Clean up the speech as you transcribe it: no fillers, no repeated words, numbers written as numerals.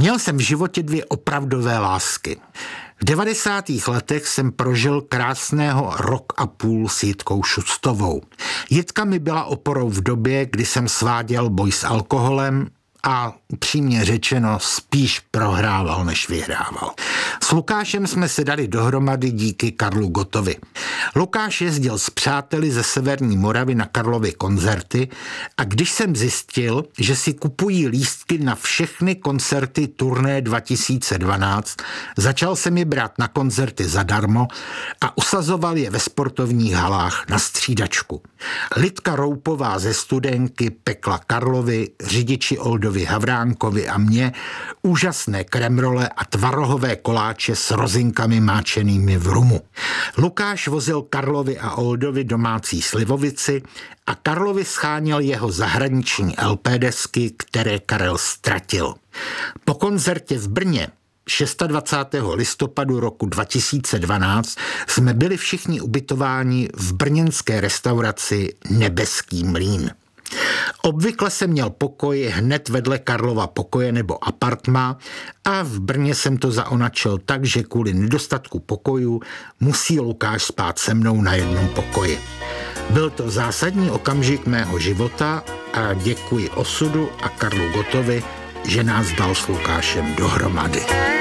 Měl jsem v životě 2 opravdové lásky. V 90. letech jsem prožil krásného rok a půl s Jitkou Šustovou. Jitka mi byla oporou v době, kdy jsem sváděl boj s alkoholem a upřímně řečeno spíš prohrával, než vyhrával. S Lukášem jsme se dali dohromady díky Karlu Gottovi. Lukáš jezdil s přáteli ze Severní Moravy na Karlovy koncerty a když jsem zjistil, že si kupují lístky na všechny koncerty turné 2012, začal jsem je brát na koncerty zadarmo a usazoval je ve sportovních halách na střídačku. Lidka Roupová ze Studenky pekla Karlovi, řidiči Oldovi Havránkovi a mě úžasné kremrole a tvarohové koláče s rozinkami máčenými v rumu. Lukáš vozil Karlovi a Oldovi domácí slivovici a Karlovi scháněl jeho zahraniční LP desky, které Karel ztratil. Po koncertě v Brně 26. listopadu roku 2012 jsme byli všichni ubytováni v brněnské restauraci Nebeský mlýn. Obvykle jsem měl pokoj hned vedle Karlova pokoje nebo apartma a v Brně jsem to zaonačil tak, že kvůli nedostatku pokojů musí Lukáš spát se mnou na jednom pokoji. Byl to zásadní okamžik mého života a děkuji osudu a Karlu Gottovi, že nás dal s Lukášem dohromady.